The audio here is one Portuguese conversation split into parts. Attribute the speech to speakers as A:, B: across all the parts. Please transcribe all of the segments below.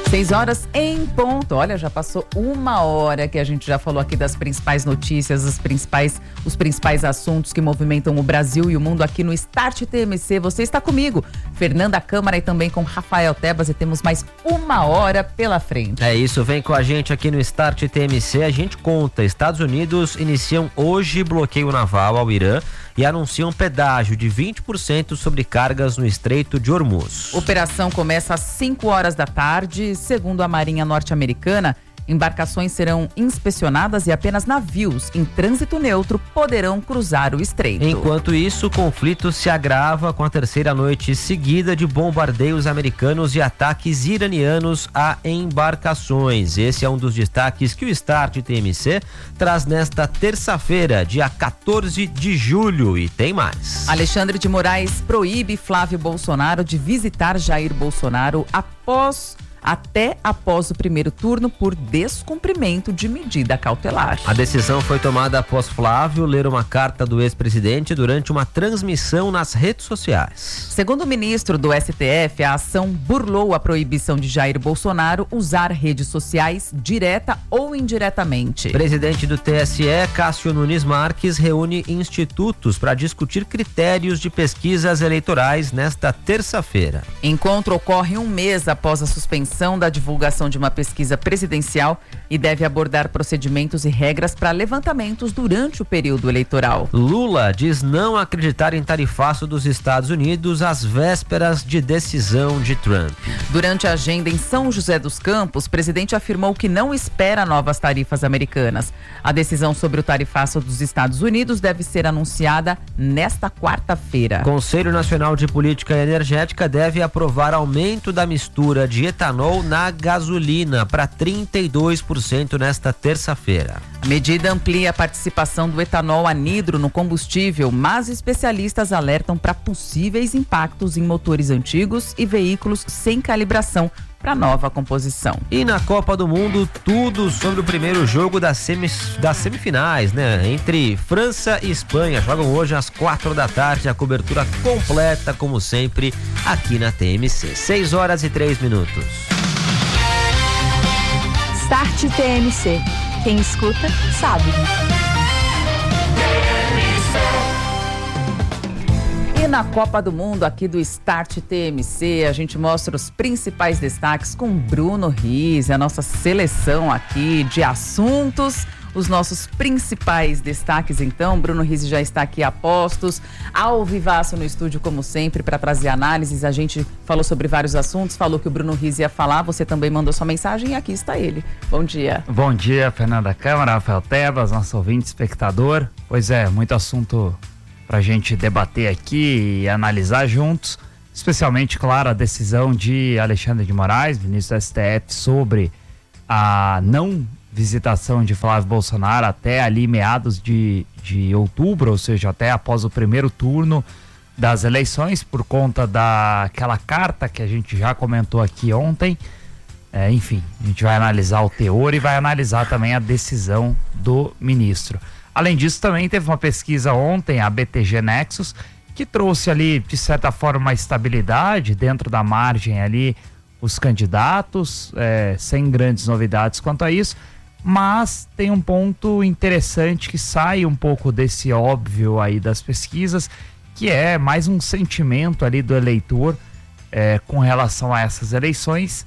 A: 6h em ponto. Olha, já passou 1 hora que a gente já falou aqui das principais notícias, os principais assuntos que movimentam o Brasil e o mundo aqui no Start TMC. Você está comigo, Fernanda Câmara, e também com Rafael Tebas, e temos mais 1 hora pela frente.
B: É isso, vem com a gente aqui no Start TMC. A gente conta, Estados Unidos iniciam hoje bloqueio naval ao Irã e anunciam pedágio de 20% sobre cargas no Estreito de Hormuz.
A: Operação começa às 5h da tarde. Segundo a Marinha Norte-Americana, embarcações serão inspecionadas e apenas navios em trânsito neutro poderão cruzar o estreito.
B: Enquanto isso, o conflito se agrava com a terceira noite seguida de bombardeios americanos e ataques iranianos a embarcações. Esse é um dos destaques que o Start TMC traz nesta terça-feira, dia 14 de julho. E tem mais.
A: Alexandre de Moraes proíbe Flávio Bolsonaro de visitar Jair Bolsonaro até após o primeiro turno por descumprimento de medida cautelar.
B: A decisão foi tomada após Flávio ler uma carta do ex-presidente durante uma transmissão nas redes sociais.
A: Segundo o ministro do STF, a ação burlou a proibição de Jair Bolsonaro usar redes sociais direta ou indiretamente.
B: Presidente do TSE, Cássio Nunes Marques, reúne institutos para discutir critérios de pesquisas eleitorais nesta terça-feira.
A: Encontro ocorre 1 mês após a suspensão da divulgação de uma pesquisa presidencial e deve abordar procedimentos e regras para levantamentos durante o período eleitoral.
B: Lula diz não acreditar em tarifaço dos Estados Unidos às vésperas de decisão de Trump.
A: Durante a agenda em São José dos Campos, o presidente afirmou que não espera novas tarifas americanas. A decisão sobre o tarifaço dos Estados Unidos deve ser anunciada nesta quarta-feira.
B: Conselho Nacional de Política Energética deve aprovar aumento da mistura de etanol na gasolina para 32% nesta terça-feira.
A: A medida amplia a participação do etanol anidro no combustível, mas especialistas alertam para possíveis impactos em motores antigos e veículos sem calibração para nova composição.
B: E na Copa do Mundo, tudo sobre o primeiro jogo das semifinais, né? Entre França e Espanha. Jogam hoje às 4 da tarde, a cobertura completa, como sempre, aqui na TMC. 6h03.
C: Start TMC. Quem escuta, sabe.
A: E na Copa do Mundo, aqui do Start TMC, a gente mostra os principais destaques com Bruno Rizzi, a nossa seleção aqui de assuntos. Os nossos principais destaques, então. Bruno Rizzi já está aqui a postos, ao vivaço no estúdio, como sempre, para trazer análises. A gente falou sobre vários assuntos, falou que o Bruno Rizzi ia falar, você também mandou sua mensagem e aqui está ele. Bom dia.
D: Bom dia, Fernanda Câmara, Rafael Tebas, nosso ouvinte, espectador. Pois é, muito assunto para a gente debater aqui e analisar juntos, especialmente, claro, a decisão de Alexandre de Moraes, ministro do STF, sobre a não visitação de Flávio Bolsonaro até ali meados de outubro, ou seja, até após o primeiro turno das eleições, por conta daquela carta que a gente já comentou aqui ontem. Enfim, a gente vai analisar o teor e vai analisar também a decisão do ministro. Além disso, também teve uma pesquisa ontem, a BTG Nexus, que trouxe ali, de certa forma, uma estabilidade dentro da margem ali, os candidatos, sem grandes novidades quanto a isso. Mas tem um ponto interessante que sai um pouco desse óbvio aí das pesquisas, que é mais um sentimento ali do eleitor com relação a essas eleições,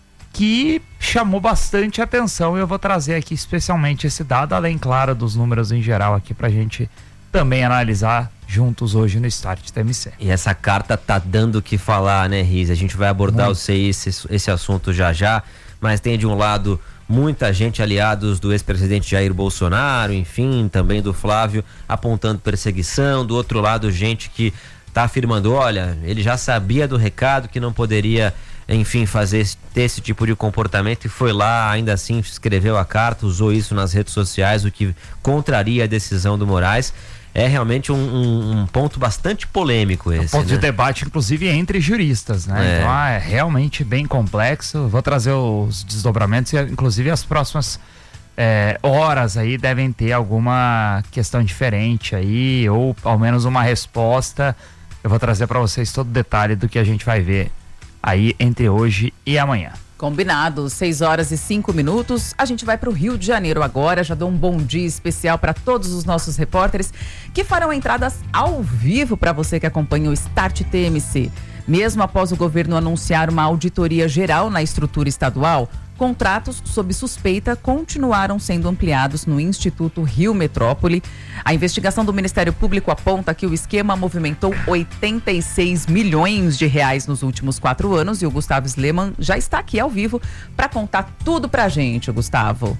D: que chamou bastante atenção. E eu vou trazer aqui especialmente esse dado, além, claro, dos números em geral aqui pra gente também analisar juntos hoje no Start TMC.
B: E essa carta tá dando o que falar, né, Rizzi? A gente vai abordar esse assunto já, mas tem de um lado muita gente, aliados do ex-presidente Jair Bolsonaro, enfim, também do Flávio, apontando perseguição. Do outro lado, gente que está afirmando, olha, ele já sabia do recado, que não poderia, enfim, ter esse tipo de comportamento, e foi lá, ainda assim, escreveu a carta, usou isso nas redes sociais, o que contraria a decisão do Moraes. É realmente um ponto bastante polêmico esse,
D: ponto, né? De debate, inclusive, entre juristas, né? Então é realmente bem complexo. Vou trazer os desdobramentos e, inclusive, as próximas horas aí devem ter alguma questão diferente aí, ou ao menos uma resposta. Eu vou trazer para vocês todo o detalhe do que a gente vai ver aí entre hoje e amanhã.
A: Combinado, 6h05. A gente vai para o Rio de Janeiro agora. Já dou um bom dia especial para todos os nossos repórteres que farão entradas ao vivo para você que acompanha o Start TMC. Mesmo após o governo anunciar uma auditoria geral na estrutura estadual, contratos sob suspeita continuaram sendo ampliados no Instituto Rio Metrópole. A investigação do Ministério Público aponta que o esquema movimentou 86 milhões de reais nos últimos 4 anos e o Gustavo Sleman já está aqui ao vivo para contar tudo pra gente, Gustavo.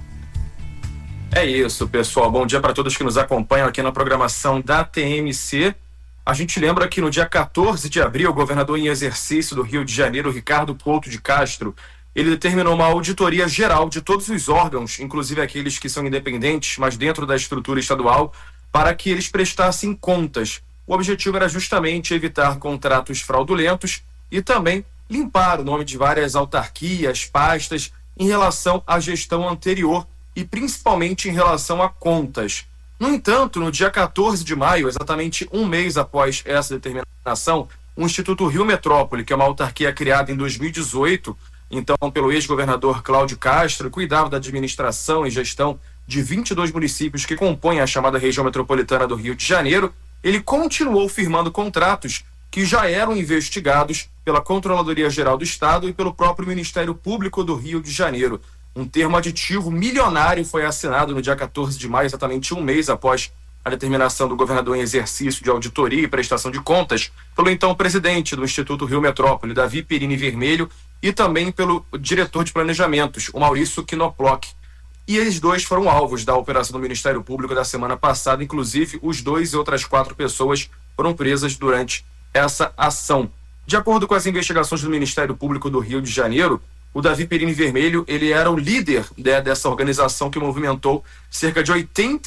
E: É isso, pessoal. Bom dia para todos que nos acompanham aqui na programação da TMC. A gente lembra que no dia 14 de abril, o governador em exercício do Rio de Janeiro, Ricardo Couto de Castro, ele determinou uma auditoria geral de todos os órgãos, inclusive aqueles que são independentes, mas dentro da estrutura estadual, para que eles prestassem contas. O objetivo era justamente evitar contratos fraudulentos e também limpar o nome de várias autarquias, pastas, em relação à gestão anterior e principalmente em relação a contas. No entanto, no dia 14 de maio, exatamente um mês após essa determinação, o Instituto Rio Metrópole, que é uma autarquia criada em 2018, então pelo ex-governador Cláudio Castro, cuidava da administração e gestão de 22 municípios que compõem a chamada região metropolitana do Rio de Janeiro, ele continuou firmando contratos que já eram investigados pela Controladoria Geral do Estado e pelo próprio Ministério Público do Rio de Janeiro. Um termo aditivo milionário foi assinado no dia 14 de maio, exatamente um mês após a determinação do governador em exercício de auditoria e prestação de contas, pelo então presidente do Instituto Rio Metrópole, Davi Perini Vermelho, e também pelo diretor de planejamentos, o Maurício Knoploch. E eles dois foram alvos da operação do Ministério Público da semana passada, inclusive os dois e outras 4 pessoas foram presas durante essa ação. De acordo com as investigações do Ministério Público do Rio de Janeiro, o Davi Perini Vermelho, ele era o líder dessa organização que movimentou cerca de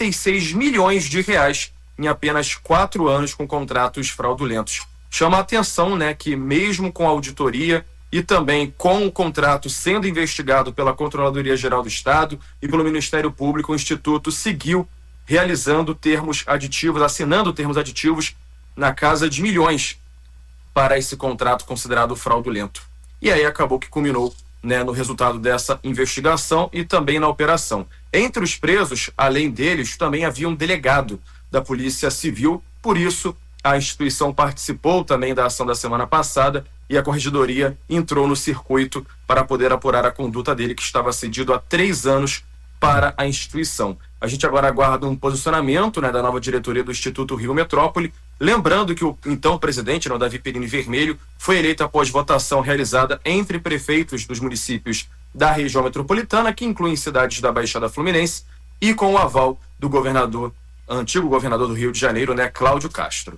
E: 86 milhões de reais em apenas 4 anos com contratos fraudulentos. Chama a atenção, que mesmo com a auditoria e também com o contrato sendo investigado pela Controladoria Geral do Estado e pelo Ministério Público, o Instituto seguiu realizando termos aditivos, assinando termos aditivos na casa de milhões para esse contrato considerado fraudulento. E aí acabou que culminou no resultado dessa investigação e também na operação. Entre os presos, além deles, também havia um delegado da Polícia Civil, por isso a instituição participou também da ação da semana passada e a Corregedoria entrou no circuito para poder apurar a conduta dele, que estava cedido há 3 anos para a instituição. A gente agora aguarda um posicionamento da nova diretoria do Instituto Rio Metrópole, lembrando que o então presidente, o Davi Perini Vermelho, foi eleito após votação realizada entre prefeitos dos municípios da região metropolitana, que incluem cidades da Baixada Fluminense, e com o aval do antigo governador do Rio de Janeiro, Cláudio Castro.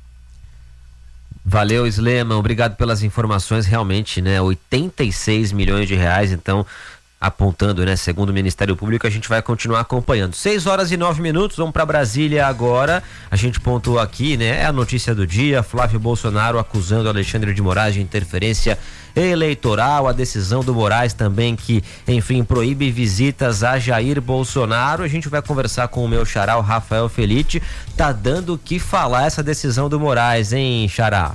B: Valeu, Sleman, obrigado pelas informações. Realmente, 86 milhões de reais, então, apontando, segundo o Ministério Público, a gente vai continuar acompanhando. 6h09, vamos para Brasília agora. A gente pontuou aqui, a notícia do dia: Flávio Bolsonaro acusando Alexandre de Moraes de interferência eleitoral, a decisão do Moraes também que, enfim, proíbe visitas a Jair Bolsonaro. A gente vai conversar com o meu xará, o Rafael Felite. Tá dando o que falar essa decisão do Moraes, hein, xará?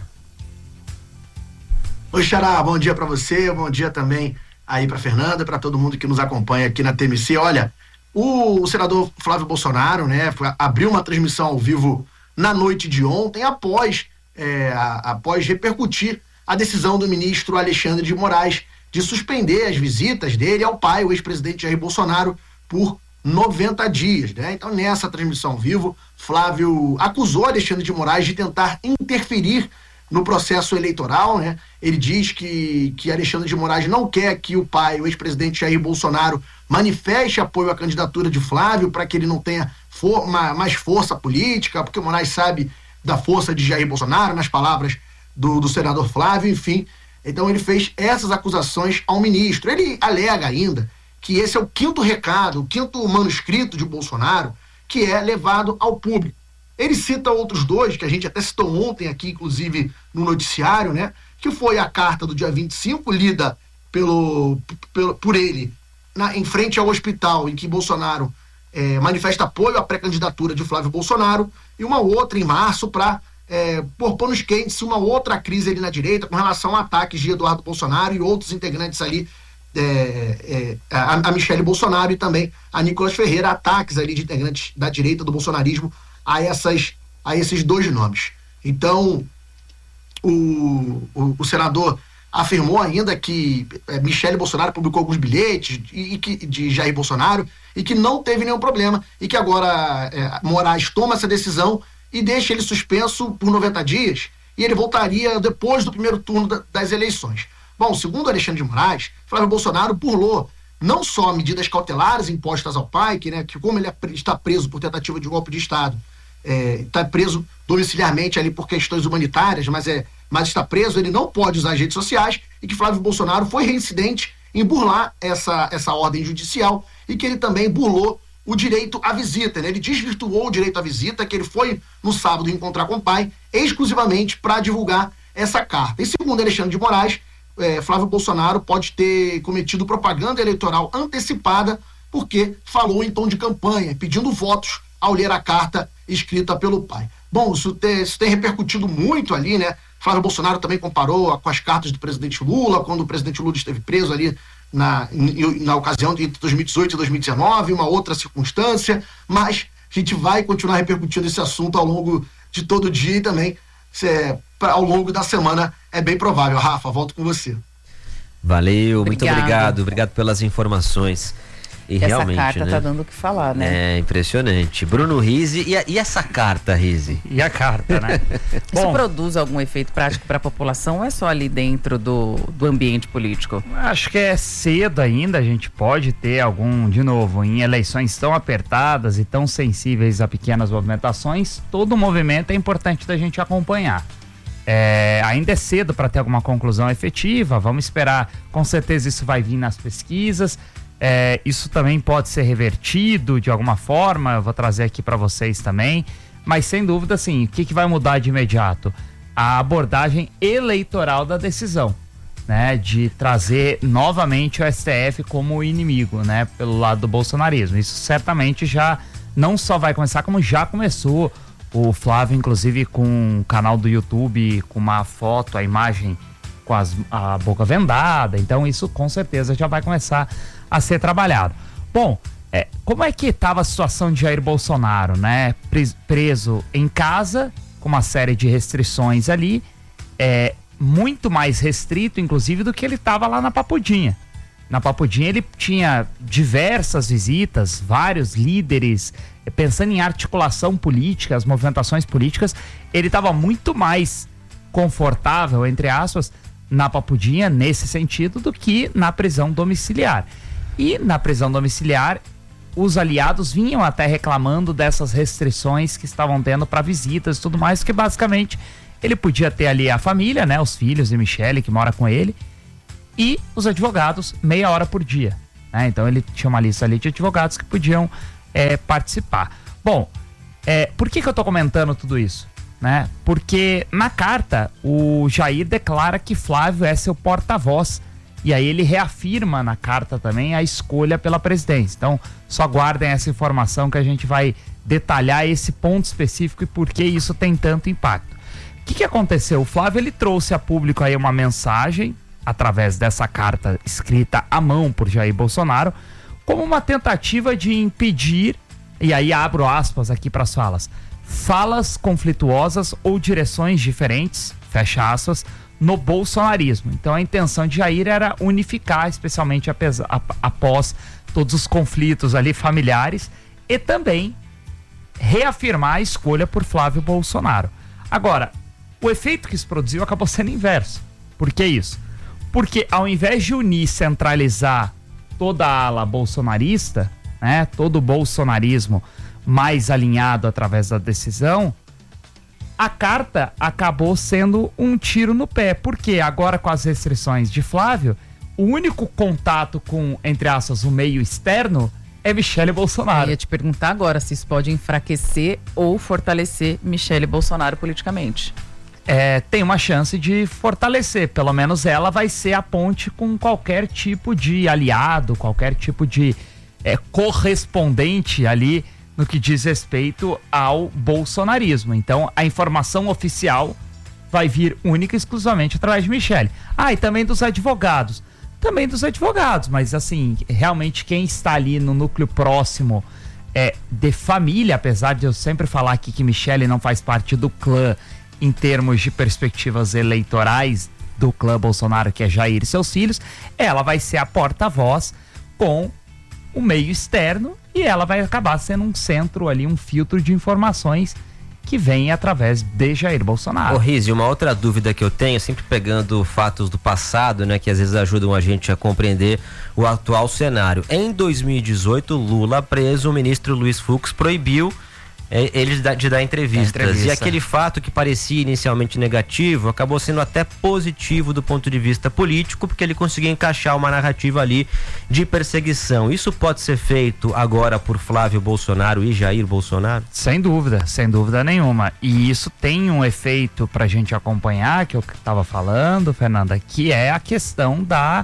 F: Oi, xará, bom dia para você, bom dia também aí para Fernanda, para todo mundo que nos acompanha aqui na TMC. Olha, o senador Flávio Bolsonaro, abriu uma transmissão ao vivo na noite de ontem, após repercutir a decisão do ministro Alexandre de Moraes de suspender as visitas dele ao pai, o ex-presidente Jair Bolsonaro, por 90 dias. Então, nessa transmissão ao vivo, Flávio acusou Alexandre de Moraes de tentar interferir no processo eleitoral. Ele diz que Alexandre de Moraes não quer que o pai, o ex-presidente Jair Bolsonaro, manifeste apoio à candidatura de Flávio para que ele não tenha mais força política, porque o Moraes sabe da força de Jair Bolsonaro, nas palavras do senador Flávio, enfim. Então ele fez essas acusações ao ministro. Ele alega ainda que esse é o 5º recado, o 5º manuscrito de Bolsonaro que é levado ao público. Ele cita outros 2, que a gente até citou ontem aqui, inclusive no noticiário, que foi a carta do dia 25, lida por ele em frente ao hospital, em que Bolsonaro manifesta apoio à pré-candidatura de Flávio Bolsonaro, e uma outra em março para pôr panos quentes uma outra crise ali na direita com relação a ataques de Eduardo Bolsonaro e outros integrantes ali a Michele Bolsonaro e também a Nicolas Ferreira, ataques ali de integrantes da direita do bolsonarismo a esses dois nomes. Então, o senador afirmou ainda que Michele Bolsonaro publicou alguns bilhetes de Jair Bolsonaro e que não teve nenhum problema e que agora Moraes toma essa decisão e deixa ele suspenso por 90 dias e ele voltaria depois do primeiro turno das eleições. Bom, segundo Alexandre de Moraes, Flávio Bolsonaro burlou não só medidas cautelares impostas ao pai, que como ele está preso por tentativa de golpe de Estado, está preso domiciliarmente ali por questões humanitárias, mas está preso, ele não pode usar as redes sociais, e que Flávio Bolsonaro foi reincidente em burlar essa ordem judicial e que ele também burlou o direito à visita, né? Ele desvirtuou o direito à visita, que ele foi no sábado encontrar com o pai exclusivamente para divulgar essa carta. E segundo Alexandre de Moraes, Flávio Bolsonaro pode ter cometido propaganda eleitoral antecipada porque falou em tom de campanha, pedindo votos ao ler a carta escrita pelo pai. Bom, isso tem repercutido muito ali, né? Flávio Bolsonaro também comparou com as cartas do presidente Lula, quando o presidente Lula esteve preso ali na ocasião de 2018 e 2019, uma outra circunstância, mas a gente vai continuar repercutindo esse assunto ao longo de todo o dia e também ao longo da semana, é bem provável. Rafa, volto com você.
B: Valeu, muito obrigado pelas informações. E
A: essa
B: realmente,
A: carta
B: né?
A: tá dando o que falar, né?
B: É impressionante. Bruno Rizzi, e essa carta, Rizzi?
D: E a carta, né?
A: Isso produz algum efeito prático para a população ou é só ali dentro do ambiente político?
D: Acho que é cedo ainda, a gente pode ter de novo, em eleições tão apertadas e tão sensíveis a pequenas movimentações, todo movimento é importante da gente acompanhar. Ainda é cedo para ter alguma conclusão efetiva, vamos esperar, com certeza isso vai vir nas pesquisas. Isso também pode ser revertido de alguma forma, eu vou trazer aqui para vocês também, mas sem dúvida, assim, o que vai mudar de imediato? A abordagem eleitoral da decisão, né, de trazer novamente o STF como inimigo, né, pelo lado do bolsonarismo. Isso certamente já não só vai começar, como já começou. O Flávio, inclusive, com um canal do YouTube, com uma foto, a imagem com a boca vendada, então isso com certeza já vai começar a ser trabalhado. Bom, como é que estava a situação de Jair Bolsonaro, né? Preso em casa, com uma série de restrições ali, muito mais restrito, inclusive, do que ele estava lá na Papudinha. Na Papudinha ele tinha diversas visitas, vários líderes, pensando em articulação política, as movimentações políticas, ele estava muito mais confortável, entre aspas, na Papudinha, nesse sentido, do que na prisão domiciliar. E na prisão domiciliar, os aliados vinham até reclamando dessas restrições que estavam tendo para visitas e tudo mais, que basicamente ele podia ter ali a família, né, os filhos de Michele, que mora com ele, e os advogados meia hora por dia, né? Então ele tinha uma lista ali de advogados que podiam participar. Bom, por que eu tô comentando tudo isso? Né? Porque na carta o Jair declara que Flávio é seu porta-voz e aí ele reafirma na carta também a escolha pela presidência. Então só guardem essa informação que a gente vai detalhar esse ponto específico e por que isso tem tanto impacto. O que aconteceu? O Flávio ele trouxe a público aí uma mensagem através dessa carta escrita à mão por Jair Bolsonaro como uma tentativa de impedir, e aí abro aspas aqui para as falas conflituosas ou direções diferentes, fecha aspas, no bolsonarismo. Então a intenção de Jair era unificar, especialmente após todos os conflitos ali familiares, e também reafirmar a escolha por Flávio Bolsonaro. Agora, o efeito que isso produziu acabou sendo inverso. Por que isso? Porque ao invés de unir, centralizar toda a ala bolsonarista, né, todo o bolsonarismo mais alinhado através da decisão, a carta acabou sendo um tiro no pé, porque agora com as restrições de Flávio, o único contato com, entre aspas, o meio externo é Michele Bolsonaro.
A: Eu ia te perguntar agora se isso pode enfraquecer ou fortalecer Michele Bolsonaro politicamente.
D: Tem uma chance de fortalecer, pelo menos ela vai ser a ponte com qualquer tipo de aliado, qualquer tipo de correspondente ali no que diz respeito ao bolsonarismo. Então, a informação oficial vai vir única e exclusivamente através de Michele. E também dos advogados. também dos advogados, mas assim, realmente quem está ali no núcleo próximo de família, apesar de eu sempre falar aqui que Michele não faz parte do clã em termos de perspectivas eleitorais do clã Bolsonaro, que é Jair e seus filhos, ela vai ser a porta-voz com o meio externo e ela vai acabar sendo um centro ali, um filtro de informações que vem através de Jair Bolsonaro.
B: Ô Riz, uma outra dúvida que eu tenho, sempre pegando fatos do passado, né, que às vezes ajudam a gente a compreender o atual cenário. Em 2018, Lula preso, o ministro Luiz Fux proibiu ele de dar entrevistas. E aquele fato que parecia inicialmente negativo acabou sendo até positivo do ponto de vista político, porque ele conseguiu encaixar uma narrativa ali de perseguição. Isso pode ser feito agora por Flávio Bolsonaro e Jair Bolsonaro?
D: Sem dúvida nenhuma. E isso tem um efeito pra gente acompanhar, que eu estava falando, Fernanda, que é a questão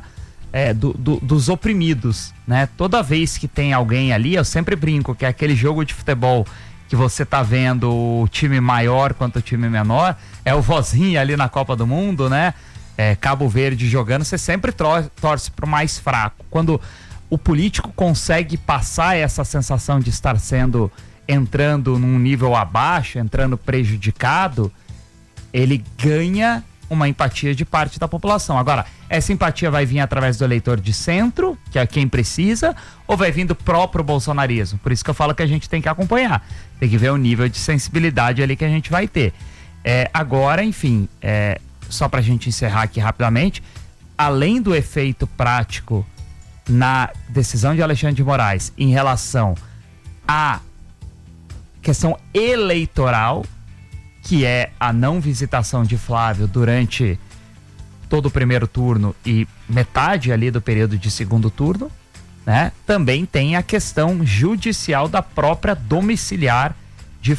D: dos oprimidos, né? Toda vez que tem alguém ali, eu sempre brinco que é aquele jogo de futebol que você tá vendo o time maior quanto o time menor, é o vozinho ali na Copa do Mundo, né? Cabo Verde jogando, você sempre torce pro mais fraco. Quando o político consegue passar essa sensação de estar entrando num nível abaixo, entrando prejudicado, ele ganha uma empatia de parte da população. Agora, essa empatia vai vir através do eleitor de centro, que é quem precisa, ou vai vir do próprio bolsonarismo? Por isso que eu falo que a gente tem que acompanhar. Tem que ver o nível de sensibilidade ali que a gente vai ter. Agora, enfim, só pra gente encerrar aqui rapidamente, além do efeito prático na decisão de Alexandre de Moraes em relação à questão eleitoral, que é a não visitação de Flávio durante todo o primeiro turno e metade ali do período de segundo turno, né? Também tem a questão judicial da própria domiciliar de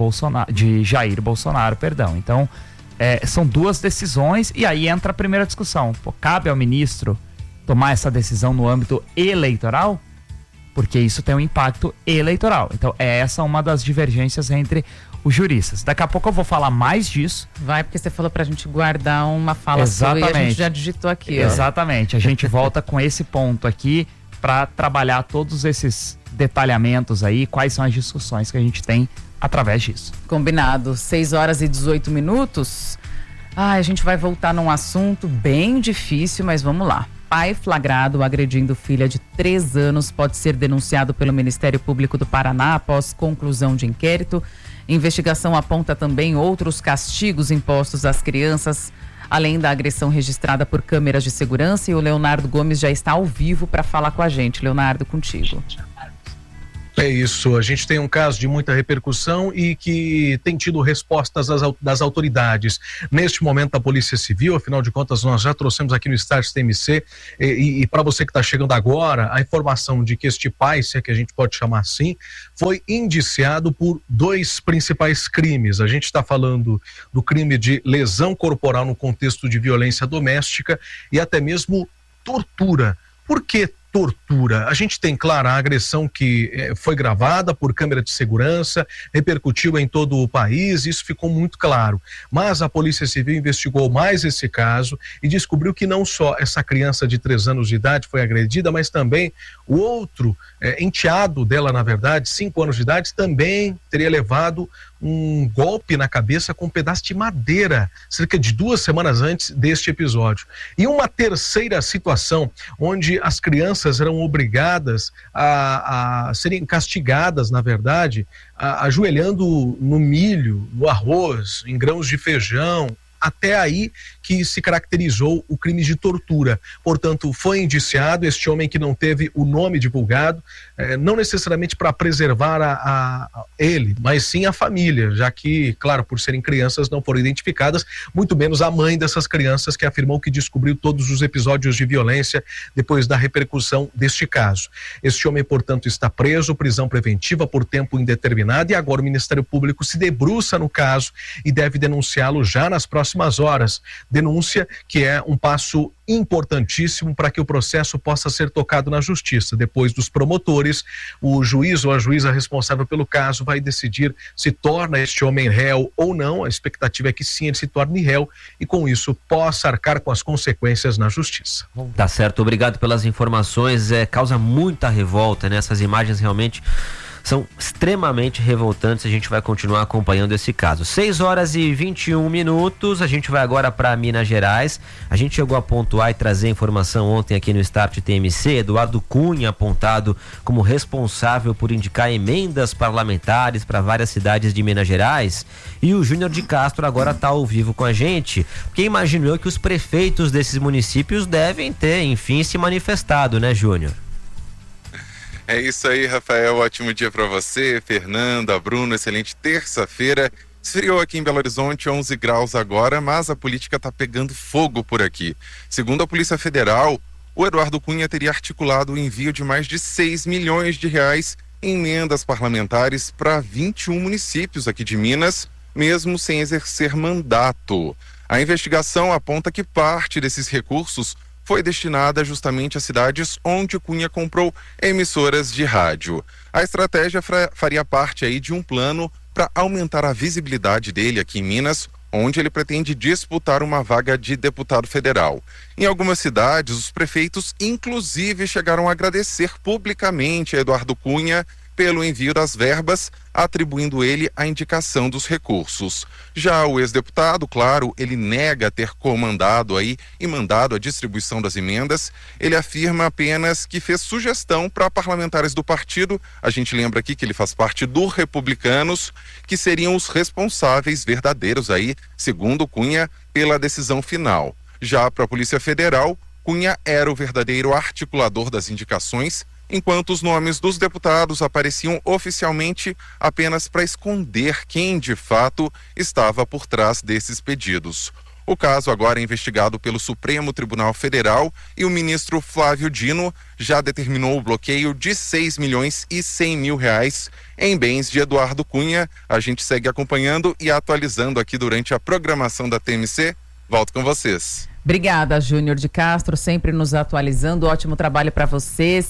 D: Jair Bolsonaro, perdão. Então, são duas decisões e aí entra a primeira discussão. Cabe ao ministro tomar essa decisão no âmbito eleitoral? Porque isso tem um impacto eleitoral. Então, essa é uma das divergências entre os juristas. Daqui a pouco eu vou falar mais disso.
A: Vai, porque você falou pra gente guardar uma fala sua e a gente já digitou aqui.
D: Exatamente. A gente volta com esse ponto aqui para trabalhar todos esses detalhamentos aí, quais são as discussões que a gente tem através disso.
A: Combinado. 6h18. A gente vai voltar num assunto bem difícil, mas vamos lá. Pai flagrado agredindo filha de 3 anos pode ser denunciado pelo Ministério Público do Paraná após conclusão de inquérito. Investigação aponta também outros castigos impostos às crianças, além da agressão registrada por câmeras de segurança. E o Leonardo Gomes já está ao vivo para falar com a gente. Leonardo, contigo.
G: É isso, a gente tem um caso de muita repercussão e que tem tido respostas das autoridades. Neste momento, a Polícia Civil, afinal de contas, nós já trouxemos aqui no Start TMC, e para você que está chegando agora, a informação de que este pai, se é que a gente pode chamar assim, foi indiciado por 2 principais crimes. A gente está falando do crime de lesão corporal no contexto de violência doméstica e até mesmo tortura. Por que tortura? A gente tem, claro, a agressão que foi gravada por câmera de segurança, repercutiu em todo o país, isso ficou muito claro. Mas a Polícia Civil investigou mais esse caso e descobriu que não só essa criança de 3 anos de idade foi agredida, mas também o outro enteado dela, na verdade, 5 anos de idade, também teria levado um golpe na cabeça com um pedaço de madeira, cerca de 2 semanas antes deste episódio. E uma terceira situação, onde as crianças eram obrigadas a serem castigadas, na verdade, ajoelhando no milho, no arroz, em grãos de feijão. Até aí que se caracterizou o crime de tortura. Portanto, foi indiciado este homem que não teve o nome divulgado, não necessariamente para preservar ele, mas sim a família, já que, claro, por serem crianças não foram identificadas, muito menos a mãe dessas crianças, que afirmou que descobriu todos os episódios de violência depois da repercussão deste caso. Este homem, portanto, está preso, prisão preventiva por tempo indeterminado, e agora o Ministério Público se debruça no caso e deve denunciá-lo já nas próximas próximas horas. Denúncia que é um passo importantíssimo para que o processo possa ser tocado na justiça. Depois dos promotores, o juiz ou a juíza responsável pelo caso vai decidir se torna este homem réu ou não. A expectativa é que sim, ele se torne réu e com isso possa arcar com as consequências na justiça.
B: Tá certo, obrigado pelas informações. Causa muita revolta, né? Essas imagens realmente são extremamente revoltantes. A gente vai continuar acompanhando esse caso. 6h21, a gente vai agora para Minas Gerais. A gente chegou a pontuar e trazer informação ontem aqui no Start TMC. Eduardo Cunha apontado como responsável por indicar emendas parlamentares para várias cidades de Minas Gerais. E o Júnior de Castro agora está ao vivo com a gente, porque imagino eu que os prefeitos desses municípios devem ter, enfim, se manifestado, né, Júnior?
H: É isso aí, Rafael, ótimo dia para você, Fernanda, Bruno, excelente terça-feira. Esfriou aqui em Belo Horizonte, 11 graus agora, mas a política está pegando fogo por aqui. Segundo a Polícia Federal, o Eduardo Cunha teria articulado o envio de mais de 6 milhões de reais em emendas parlamentares para 21 municípios aqui de Minas, mesmo sem exercer mandato. A investigação aponta que parte desses recursos foi destinada justamente a cidades onde Cunha comprou emissoras de rádio. A estratégia faria parte aí de um plano para aumentar a visibilidade dele aqui em Minas, onde ele pretende disputar uma vaga de deputado federal. Em algumas cidades, os prefeitos inclusive chegaram a agradecer publicamente a Eduardo Cunha pelo envio das verbas, atribuindo ele a indicação dos recursos. Já o ex-deputado, claro, ele nega ter comandado aí e mandado a distribuição das emendas. Ele afirma apenas que fez sugestão para parlamentares do partido, a gente lembra aqui que ele faz parte do Republicanos, que seriam os responsáveis verdadeiros aí, segundo Cunha, pela decisão final. Já para a Polícia Federal, Cunha era o verdadeiro articulador das indicações, enquanto os nomes dos deputados apareciam oficialmente apenas para esconder quem de fato estava por trás desses pedidos. O caso agora é investigado pelo Supremo Tribunal Federal e o ministro Flávio Dino já determinou o bloqueio de 6 milhões e 100 mil reais em bens de Eduardo Cunha. A gente segue acompanhando e atualizando aqui durante a programação da TMC. Volto com vocês.
A: Obrigada, Júnior de Castro, sempre nos atualizando. Ótimo trabalho para você.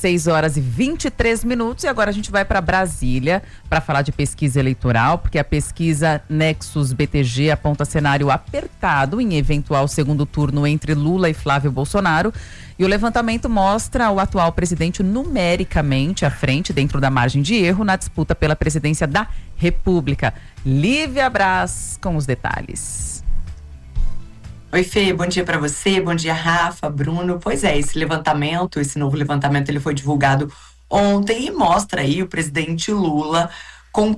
A: 6h23. E agora a gente vai para Brasília para falar de pesquisa eleitoral, porque a pesquisa Nexus BTG aponta cenário apertado em eventual segundo turno entre Lula e Flávio Bolsonaro. E o levantamento mostra o atual presidente numericamente à frente, dentro da margem de erro, na disputa pela presidência da República. Lívia Braz com os detalhes.
I: Oi, Fê, bom dia para você, bom dia, Rafa, Bruno. Pois é, esse novo levantamento, ele foi divulgado ontem e mostra aí o presidente Lula com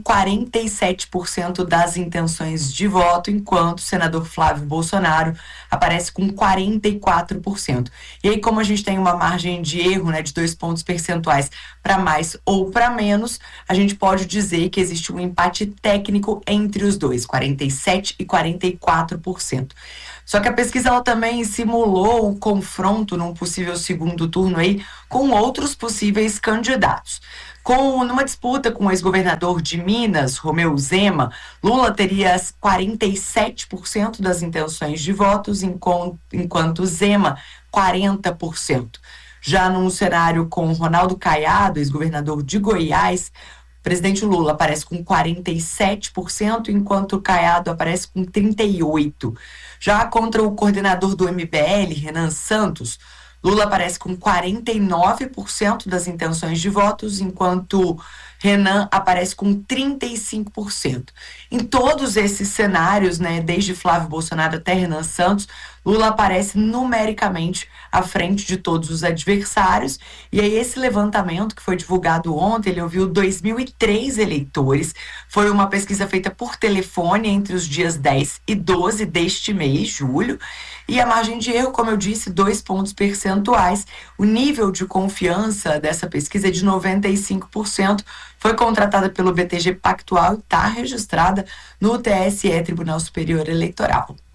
I: 47% das intenções de voto, enquanto o senador Flávio Bolsonaro aparece com 44%. E aí, como a gente tem uma margem de erro, né, de 2 pontos percentuais para mais ou para menos, a gente pode dizer que existe um empate técnico entre os dois, 47% e 44%. Só que a pesquisa ela também simulou um confronto num possível segundo turno aí com outros possíveis candidatos. Numa disputa com o ex-governador de Minas, Romeu Zema, Lula teria 47% das intenções de votos, enquanto Zema, 40%. Já num cenário com Ronaldo Caiado, ex-governador de Goiás, o presidente Lula aparece com 47%, enquanto Caiado aparece com 38%. Já contra o coordenador do MBL, Renan Santos, Lula aparece com 49% das intenções de votos, enquanto Renan aparece com 35%. Em todos esses cenários, né, desde Flávio Bolsonaro até Renan Santos, Lula aparece numericamente à frente de todos os adversários. E aí esse levantamento que foi divulgado ontem, ele ouviu 2.003 eleitores. Foi uma pesquisa feita por telefone entre os dias 10 e 12 deste mês, julho. E a margem de erro, como eu disse, 2 pontos percentuais. O nível de confiança dessa pesquisa é de 95%. Foi contratada pelo BTG Pactual e está registrada no TSE, Tribunal Superior Eleitoral.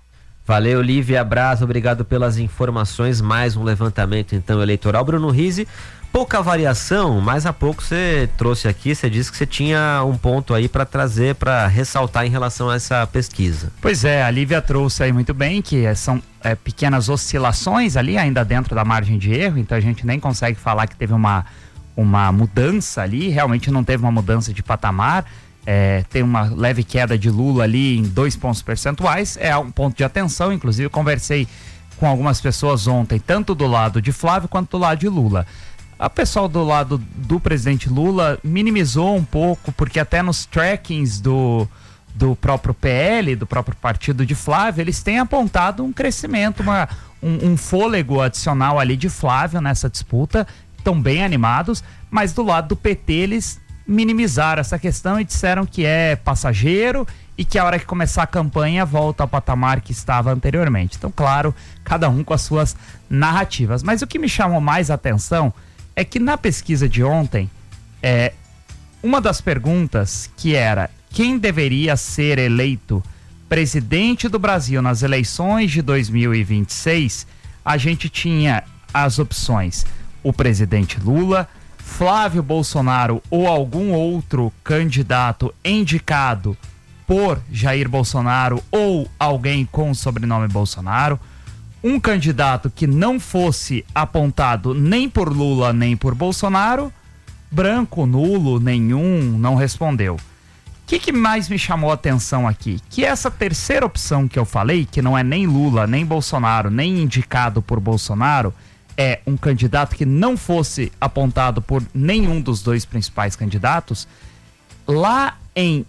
B: Valeu, Lívia Braz, obrigado pelas informações. Mais um levantamento, então, eleitoral. Bruno Rizzi, pouca variação, mas há pouco você trouxe aqui, você disse que você tinha um ponto aí para trazer, para ressaltar em relação a essa pesquisa.
D: Pois é, a Lívia trouxe aí muito bem que são pequenas oscilações ali, ainda dentro da margem de erro, então a gente nem consegue falar que teve uma mudança ali, realmente não teve uma mudança de patamar. Tem uma leve queda de Lula ali em 2 pontos percentuais, é um ponto de atenção. Inclusive eu conversei com algumas pessoas ontem, tanto do lado de Flávio quanto do lado de Lula. A pessoal do lado do presidente Lula minimizou um pouco, porque até nos trackings do próprio PL, do próprio partido de Flávio, eles têm apontado um crescimento, um fôlego adicional ali de Flávio nessa disputa, estão bem animados, mas do lado do PT eles minimizaram essa questão e disseram que é passageiro e que a hora que começar a campanha volta ao patamar que estava anteriormente. Então, claro, cada um com as suas narrativas. Mas o que me chamou mais a atenção é que na pesquisa de ontem, uma das perguntas que era quem deveria ser eleito presidente do Brasil nas eleições de 2026, a gente tinha as opções: o presidente Lula, Flávio Bolsonaro ou algum outro candidato indicado por Jair Bolsonaro ou alguém com o sobrenome Bolsonaro, um candidato que não fosse apontado nem por Lula nem por Bolsonaro, branco, nulo, nenhum, não respondeu. O que mais me chamou a atenção aqui? Que essa terceira opção que eu falei, que não é nem Lula, nem Bolsonaro, nem indicado por Bolsonaro, é um candidato que não fosse apontado por nenhum dos dois principais candidatos. Lá em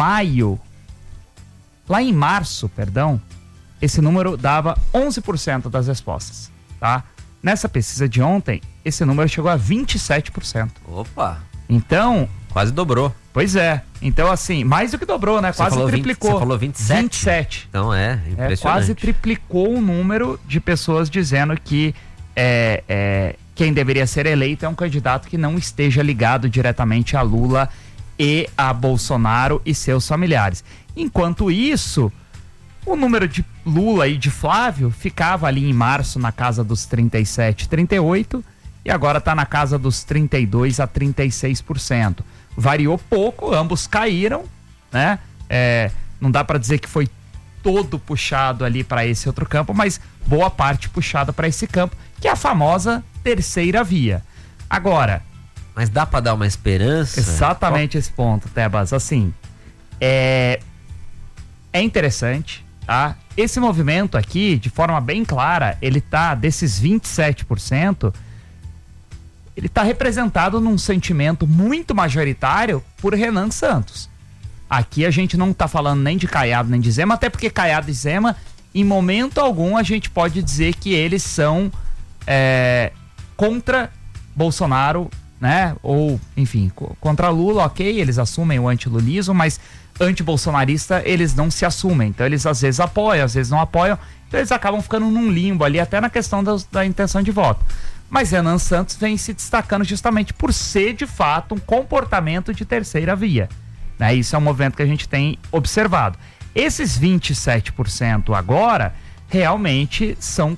D: março, esse número dava 11% das respostas, tá? Nessa pesquisa de ontem, esse número chegou a 27%.
B: Opa!
D: Então...
B: quase dobrou.
D: Pois é. Então, assim, mais do que dobrou, né? Quase triplicou.
B: Você falou 27?
D: 27.
B: Então impressionante.
D: Quase triplicou o número de pessoas dizendo que quem deveria ser eleito é um candidato que não esteja ligado diretamente a Lula e a Bolsonaro e seus familiares. Enquanto isso, o número de Lula e de Flávio ficava ali em março na casa dos 37, 38 e agora está na casa dos 32 a 36%. Variou pouco, ambos caíram, né? Não dá para dizer que foi todo puxado ali para esse outro campo, mas boa parte puxada para esse campo, que é a famosa terceira via. Agora...
B: mas dá para dar uma esperança?
D: Exatamente esse ponto, Tebas. Assim, é interessante, tá? Esse movimento aqui, de forma bem clara, ele tá, desses 27%, ele tá representado num sentimento muito majoritário por Renan Santos. Aqui a gente não tá falando nem de Caiado nem de Zema, até porque Caiado e Zema, em momento algum, a gente pode dizer que eles são contra Bolsonaro, né? Ou, enfim, contra Lula, ok, eles assumem o antilulismo, mas antibolsonarista eles não se assumem. Então eles às vezes apoiam, às vezes não apoiam, então eles acabam ficando num limbo ali, até na questão da intenção de voto. Mas Renan Santos vem se destacando justamente por ser, de fato, um comportamento de terceira via, né? Isso é um movimento que a gente tem observado. Esses 27% agora realmente são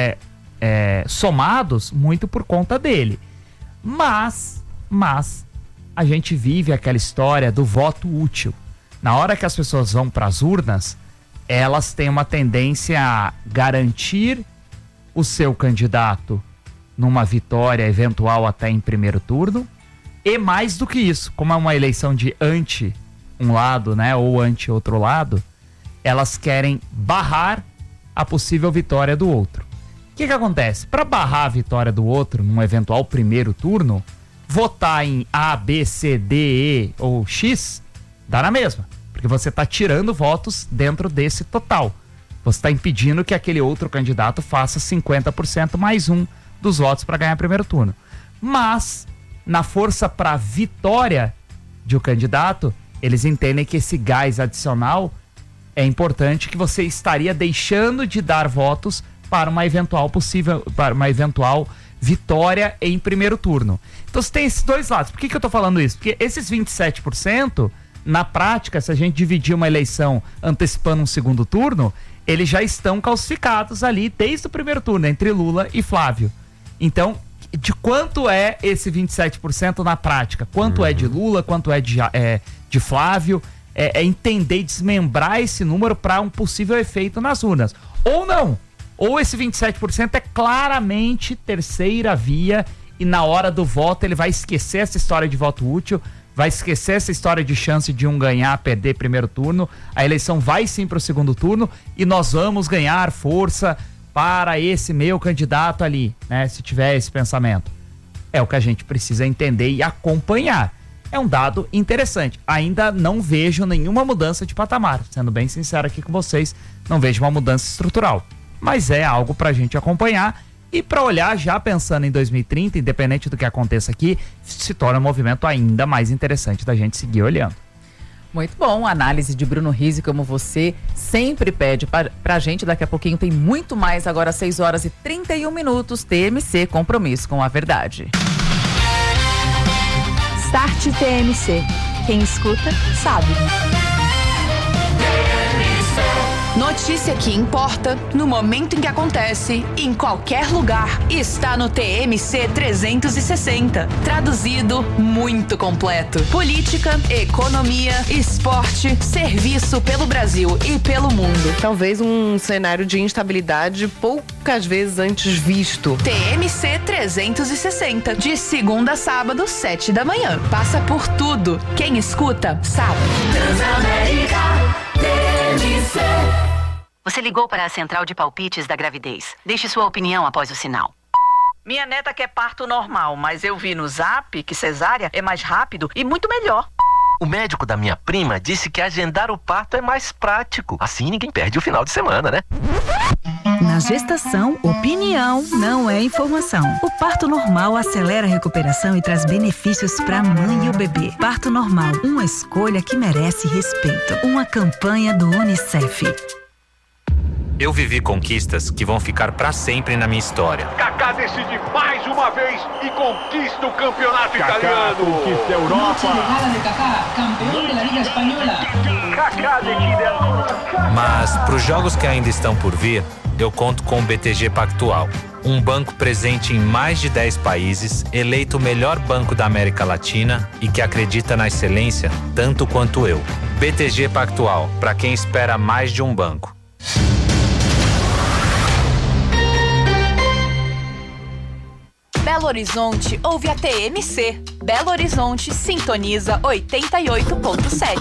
D: somados muito por conta dele. Mas a gente vive aquela história do voto útil. Na hora que as pessoas vão para as urnas, elas têm uma tendência a garantir o seu candidato numa vitória eventual até em primeiro turno. E mais do que isso, como é uma eleição de anti um lado, né, ou anti outro lado, elas querem barrar a possível vitória do outro. O que acontece? Para barrar a vitória do outro num eventual primeiro turno, votar em A, B, C, D, E ou X dá na mesma, porque você está tirando votos dentro desse total. Você está impedindo que aquele outro candidato faça 50% mais um dos votos para ganhar primeiro turno. Mas, na força para vitória de um candidato, eles entendem que esse gás adicional é importante, que você estaria deixando de dar votos para uma eventual vitória em primeiro turno. Então você tem esses dois lados. Por que eu tô falando isso? Porque esses 27%, na prática, se a gente dividir uma eleição antecipando um segundo turno, eles já estão calcificados ali desde o primeiro turno, entre Lula e Flávio. Então, de quanto é esse 27% na prática? Quanto é de Lula, quanto é de Flávio? É entender e desmembrar esse número para um possível efeito nas urnas. Ou não. Ou esse 27% é claramente terceira via e na hora do voto ele vai esquecer essa história de voto útil, vai esquecer essa história de chance de um ganhar, perder primeiro turno, a eleição vai sim para o segundo turno e nós vamos ganhar força para esse meu candidato ali, né? Se tiver esse pensamento. É o que a gente precisa entender e acompanhar. É um dado interessante. Ainda não vejo nenhuma mudança de patamar. Sendo bem sincero aqui com vocês, não vejo uma mudança estrutural. Mas é algo para a gente acompanhar e para olhar já pensando em 2030, independente do que aconteça aqui, se torna um movimento ainda mais interessante da gente seguir olhando.
A: Muito bom, análise de Bruno Rizzi, como você sempre pede pra gente. Daqui a pouquinho tem muito mais, agora 6h31, TMC, compromisso com a verdade.
C: Start TMC. Quem escuta, sabe.
J: Notícia que importa, no momento em que acontece, em qualquer lugar, está no TMC 360. Traduzido, muito completo. Política, economia, esporte, serviço pelo Brasil e pelo mundo.
K: Talvez um cenário de instabilidade poucas vezes antes visto.
J: TMC 360, de segunda a sábado, 7 da manhã. Passa por tudo. Quem escuta, sabe.
L: Transamérica TMC. Você ligou para a central de palpites da gravidez. Deixe sua opinião após o sinal.
M: Minha neta quer parto normal, mas eu vi no Zap que cesárea é mais rápido e muito melhor.
N: O médico da minha prima disse que agendar o parto é mais prático. Assim ninguém perde o final de semana, né?
O: Na gestação, opinião não é informação. O parto normal acelera a recuperação e traz benefícios para a mãe e o bebê. Parto normal, uma escolha que merece respeito. Uma campanha do Unicef.
P: Eu vivi conquistas que vão ficar para sempre na minha história.
Q: Kaká decide mais uma vez e conquista o campeonato italiano. Conquista a Europa.
P: Mas para os jogos que ainda estão por vir, eu conto com o BTG Pactual. Um banco presente em mais de 10 países, eleito o melhor banco da América Latina e que acredita na excelência tanto quanto eu. BTG Pactual, para quem espera mais de um banco.
J: Belo Horizonte ouve a TMC. Belo Horizonte sintoniza 88.7.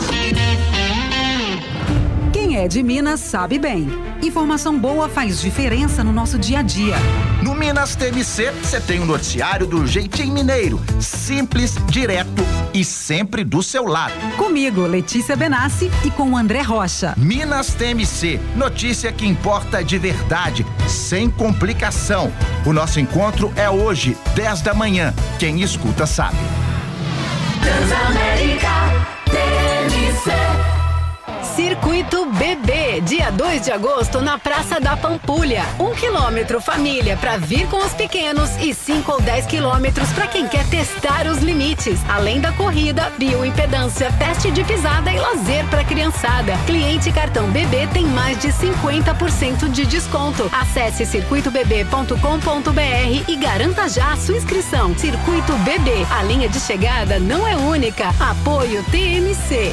R: Quem é de Minas sabe bem. Informação boa faz diferença no nosso dia a dia.
S: No Minas TMC, você tem um noticiário do jeitinho mineiro. Simples, direto e sempre do seu lado.
R: Comigo, Letícia Benassi, e com o André Rocha.
S: Minas TMC, notícia que importa de verdade, sem complicação. O nosso encontro é hoje, 10 da manhã. Quem escuta sabe.
L: Transamérica TMC.
T: Circuito BB, dia 2 de agosto na Praça da Pampulha. 1 quilômetro família para vir com os pequenos e 5 ou 10 quilômetros para quem quer testar os limites. Além da corrida, bioimpedância, teste de pisada e lazer para criançada. Cliente cartão BB tem mais de 50% de desconto. Acesse circuitobb.com.br e garanta já a sua inscrição. Circuito BB, a linha de chegada não é única. Apoio TMC.